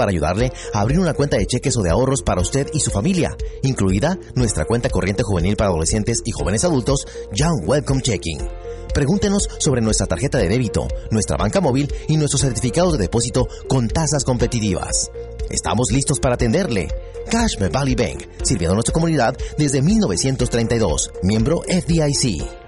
para ayudarle a abrir una cuenta de cheques o de ahorros para usted y su familia, incluida nuestra cuenta corriente juvenil para adolescentes y jóvenes adultos, Young Welcome Checking. Pregúntenos sobre nuestra tarjeta de débito, nuestra banca móvil y nuestros certificados de depósito con tasas competitivas. Estamos listos para atenderle. Cache Valley Bank, sirviendo a nuestra comunidad desde 1932, miembro FDIC.